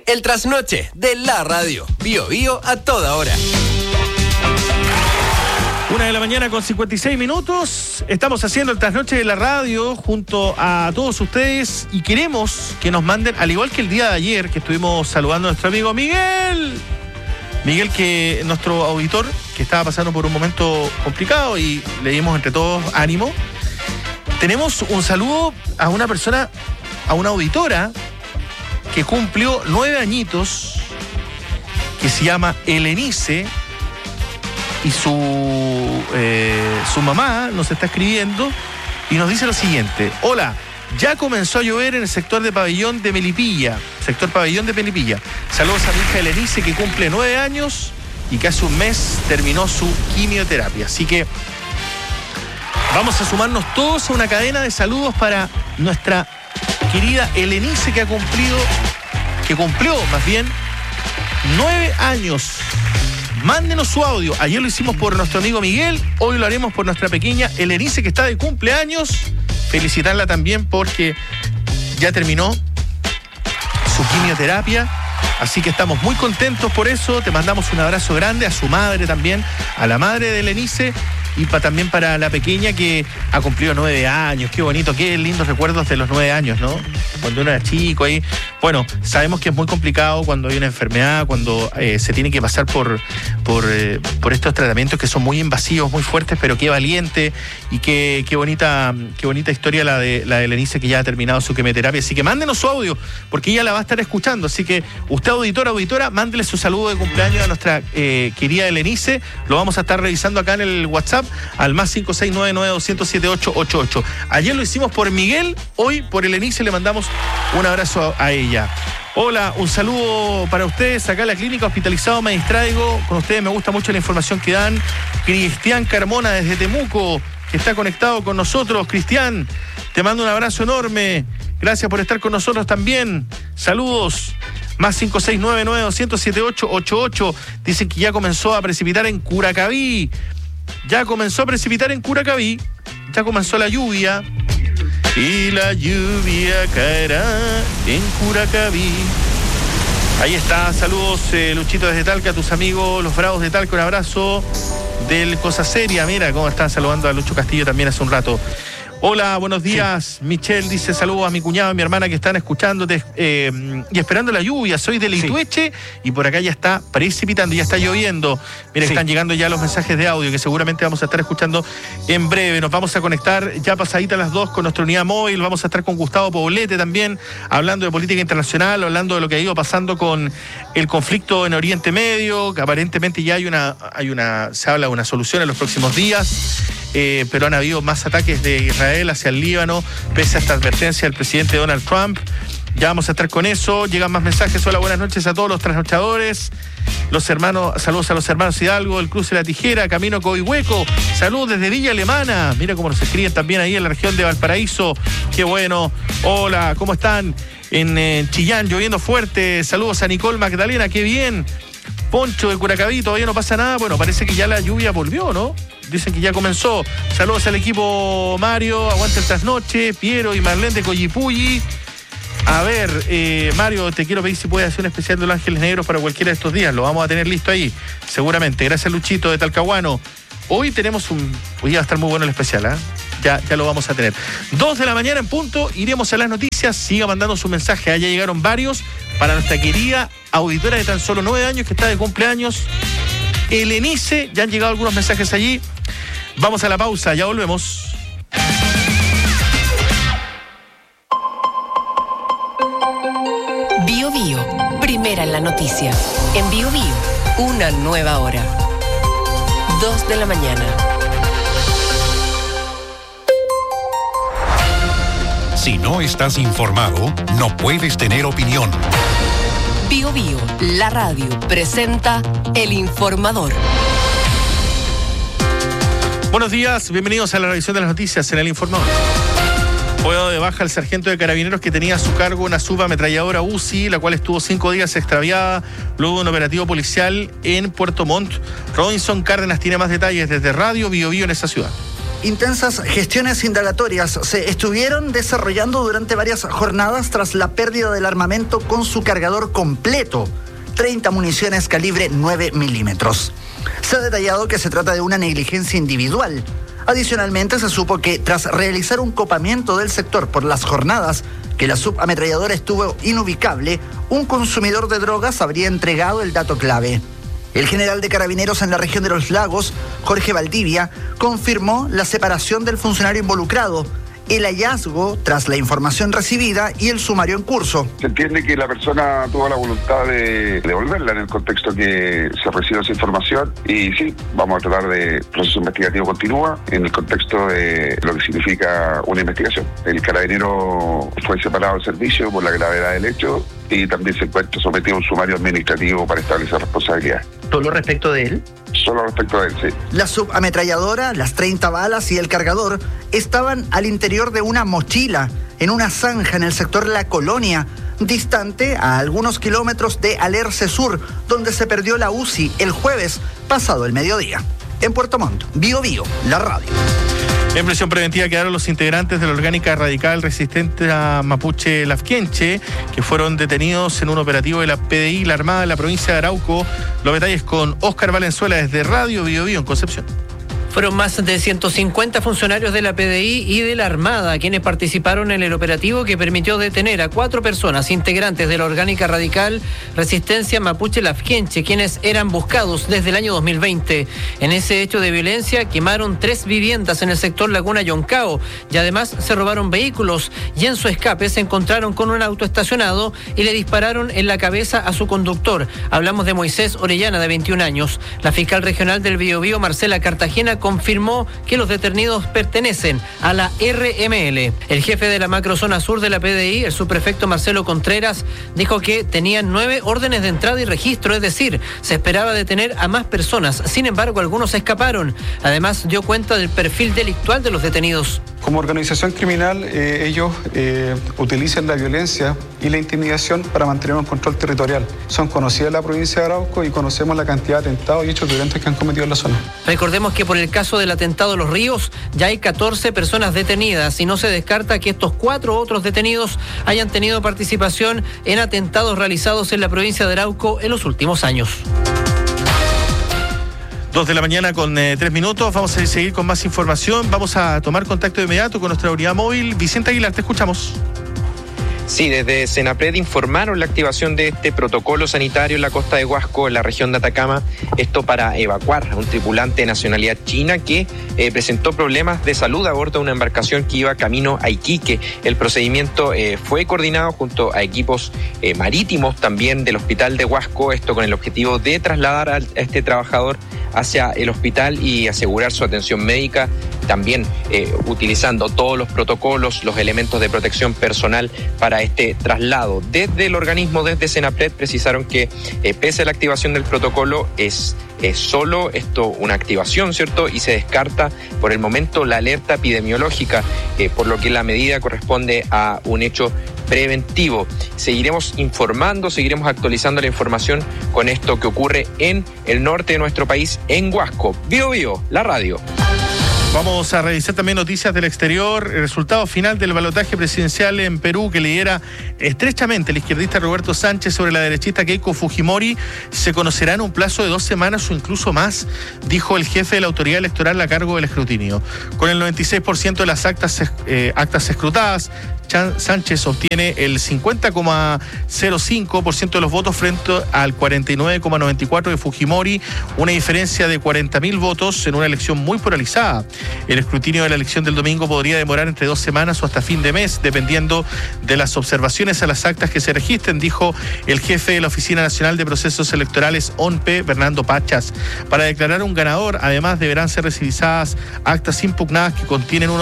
El trasnoche de la radio. Bio Bio a toda hora. 1:00 a.m. con 56 minutos. Estamos haciendo el trasnoche de la radio junto a todos ustedes y queremos que nos manden, al igual que el día de ayer que estuvimos saludando a nuestro amigo Miguel, que nuestro auditor, que estaba pasando por un momento complicado y le dimos entre todos ánimo. Tenemos un saludo a una persona, a una auditora que cumplió 9 añitos, que se llama Elenice, y su mamá nos está escribiendo y nos dice lo siguiente: hola, ya comenzó a llover en el sector de Pabellón de Melipilla, Saludos a mi hija Elenice, que cumple 9 años y que hace un mes terminó su quimioterapia. Así que vamos a sumarnos todos a una cadena de saludos para nuestra querida Elenice, que cumplió 9 años. Mándenos su audio. Ayer lo hicimos por nuestro amigo Miguel, hoy lo haremos por nuestra pequeña Elenice, que está de cumpleaños. Felicitarla también porque ya terminó su quimioterapia. Así que estamos muy contentos por eso. Te mandamos un abrazo grande, a su madre también, a la madre de Elenice, y también para la pequeña, que ha cumplido 9 años. Qué bonito, qué lindos recuerdos de los 9 años, ¿no? Cuando uno era chico ahí. Bueno, sabemos que es muy complicado cuando hay una enfermedad, cuando se tiene que pasar por estos tratamientos que son muy invasivos, muy fuertes, pero qué valiente y qué bonita historia la de Elenice, que ya ha terminado su quimioterapia. Así que mándenos su audio, porque ella la va a estar escuchando. Así que usted, auditora, mándele su saludo de cumpleaños a nuestra querida Elenice. Lo vamos a estar revisando acá en el WhatsApp al más 56992007888. Ayer lo hicimos por Miguel, hoy por Elenice le mandamos un abrazo a ella. Hola, un saludo para ustedes. Acá en la clínica hospitalizado me distraigo. Con ustedes me gusta mucho la información que dan. Cristian Carmona desde Temuco, que está conectado con nosotros. Cristian, te mando un abrazo enorme. Gracias por estar con nosotros también. Saludos. Más 56992007888. Dicen que ya comenzó a precipitar en Curacaví. Ya comenzó la lluvia. Y la lluvia caerá en Curacaví. Ahí está, saludos Luchito desde Talca, a tus amigos los Bravos de Talca, un abrazo del Cosa Seria. Mira cómo están saludando a Lucho Castillo también hace un rato. Hola, buenos días. Sí. Michelle dice saludos a mi cuñado y mi hermana que están escuchándote y esperando la lluvia. Soy de Litueche y por acá ya está precipitando, ya está lloviendo. Mira, están llegando ya los mensajes de audio que seguramente vamos a estar escuchando en breve. Nos vamos a conectar ya pasadita a las 2 con nuestra unidad móvil. Vamos a estar con Gustavo Poblete también, hablando de política internacional, hablando de lo que ha ido pasando con el conflicto en Oriente Medio, que aparentemente ya se habla de una solución en los próximos días. Pero han habido más ataques de Israel hacia el Líbano, pese a esta advertencia del presidente Donald Trump. Ya vamos a estar con eso. Llegan más mensajes. Hola, buenas noches a todos los trasnochadores. Saludos a los hermanos Hidalgo, el Cruce de la Tijera, Camino Coihueco. Saludos desde Villa Alemana. Mira cómo nos escriben también ahí en la región de Valparaíso. Qué bueno. Hola, ¿cómo están? En Chillán, lloviendo fuerte. Saludos a Nicole Magdalena, qué bien. Poncho de Curacaví, todavía no pasa nada. Bueno, parece que ya la lluvia volvió, ¿no? Dicen que ya comenzó. Saludos al equipo Mario, aguanta el trasnoche, Piero y Marlene de Coyipulli. A ver, Mario, te quiero pedir si puedes hacer un especial de los Ángeles Negros para cualquiera de estos días. Lo vamos a tener listo ahí, seguramente. Gracias, Luchito de Talcahuano. Hoy va a estar muy bueno el especial, ¿eh? Ya lo vamos a tener. 2:00 a.m. en punto, iremos a las noticias. Siga mandando su mensaje. Ya llegaron varios para nuestra querida auditora de tan solo 9 años que está de cumpleaños, Elenice. Ya han llegado algunos mensajes allí. Vamos a la pausa, ya volvemos. Bio Bio, primera en la noticia. En Bio Bio, una nueva hora. 2:00 a.m. Si no estás informado, no puedes tener opinión. Bio Bio, la radio, presenta El Informador. Buenos días, bienvenidos a la revisión de las noticias en El Informador. Fue dado de baja el sargento de carabineros que tenía a su cargo una subametralladora Uzi, la cual estuvo 5 días extraviada luego de un operativo policial en Puerto Montt. Robinson Cárdenas tiene más detalles desde Radio Bio Bio en esa ciudad. Intensas gestiones indagatorias se estuvieron desarrollando durante varias jornadas tras la pérdida del armamento con su cargador completo, 30 municiones calibre 9 milímetros. Se ha detallado que se trata de una negligencia individual. Adicionalmente, se supo que tras realizar un copamiento del sector por las jornadas que la subametralladora estuvo inubicable, un consumidor de drogas habría entregado el dato clave. El general de Carabineros en la región de Los Lagos, Jorge Valdivia, confirmó la separación del funcionario involucrado, el hallazgo tras la información recibida y el sumario en curso. Se entiende que la persona tuvo la voluntad de devolverla en el contexto que se recibió esa información y sí, vamos a tratar de proceso investigativo continúa en el contexto de lo que significa una investigación. El carabinero fue separado del servicio por la gravedad del hecho y también se encuentra sometido a un sumario administrativo para establecer responsabilidades. ¿Solo respecto de él? Solo respecto a él, sí. La subametralladora, las 30 balas y el cargador estaban al interior de una mochila en una zanja en el sector La Colonia, distante a algunos kilómetros de Alerce Sur, donde se perdió la UCI el jueves pasado el mediodía. En Puerto Montt, Bío Bío, la radio. En prisión preventiva quedaron los integrantes de la orgánica radical resistente a Mapuche Lafkenche, que fueron detenidos en un operativo de la PDI, la Armada de la provincia de Arauco. Los detalles con Óscar Valenzuela desde Radio Bío Bío en Concepción. Fueron más de 150 funcionarios de la PDI y de la Armada quienes participaron en el operativo que permitió detener a 4 personas integrantes de la orgánica radical Resistencia Mapuche Lafkenche, quienes eran buscados desde el año 2020. En ese hecho de violencia quemaron 3 viviendas en el sector Laguna Yoncao y además se robaron vehículos y en su escape se encontraron con un auto estacionado y le dispararon en la cabeza a su conductor. Hablamos de Moisés Orellana, de 21 años. La fiscal regional del Biobío, Marcela Cartagena, confirmó que los detenidos pertenecen a la RML. El jefe de la macrozona sur de la PDI, el subprefecto Marcelo Contreras, dijo que tenían 9 órdenes de entrada y registro, es decir, se esperaba detener a más personas. Sin embargo, algunos escaparon. Además, dio cuenta del perfil delictual de los detenidos. Como organización criminal, ellos utilizan la violencia y la intimidación para mantener un control territorial. Son conocidas la provincia de Arauco y conocemos la cantidad de atentados y hechos violentos que han cometido en la zona. Recordemos que por el caso del atentado de Los Ríos ya hay 14 personas detenidas y no se descarta que estos 4 otros detenidos hayan tenido participación en atentados realizados en la provincia de Arauco en los últimos años. 2 de la mañana con 3 minutos. Vamos a seguir con más información. Vamos a tomar contacto de inmediato con nuestra unidad móvil. Vicente Aguilar, te escuchamos. Sí, desde Senapred informaron la activación de este protocolo sanitario en la costa de Huasco, en la región de Atacama, esto para evacuar a un tripulante de nacionalidad china que presentó problemas de salud a bordo de una embarcación que iba camino a Iquique. El procedimiento fue coordinado junto a equipos marítimos también del hospital de Huasco, esto con el objetivo de trasladar a este trabajador hacia el hospital y asegurar su atención médica, también utilizando todos los protocolos, los elementos de protección personal para este traslado. Desde el organismo, desde Senapred, precisaron que pese a la activación del protocolo es solo esto una activación, ¿cierto? Y se descarta por el momento la alerta epidemiológica, por lo que la medida corresponde a un hecho preventivo. Seguiremos informando, seguiremos actualizando la información con esto que ocurre en el norte de nuestro país, en Huasco. Bío Bío, la radio. Vamos a revisar también noticias del exterior. El resultado final del balotaje presidencial en Perú, que lidera estrechamente el izquierdista Roberto Sánchez sobre la derechista Keiko Fujimori, se conocerá en un plazo de 2 semanas o incluso más, dijo el jefe de la autoridad electoral a cargo del escrutinio. Con el 96% de las actas escrutadas, Sánchez obtiene el 50,05% de los votos frente al 49,94% de Fujimori, una diferencia de 40.000 votos en una elección muy polarizada. El escrutinio de la elección del domingo podría demorar entre 2 semanas o hasta fin de mes, dependiendo de las observaciones a las actas que se registren, dijo el jefe de la Oficina Nacional de Procesos Electorales, ONPE, Fernando Pachas. Para declarar un ganador, además, deberán ser revisadas actas impugnadas que contienen uno